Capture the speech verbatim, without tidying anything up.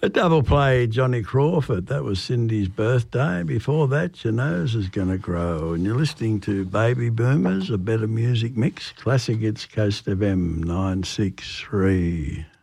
A double play, Johnny Crawford. That was Cindy's birthday. Before that, Your Nose Is Gonna Grow. And you're listening to Baby Boomers, a better music mix. Classic Hits Coast F M nine six three.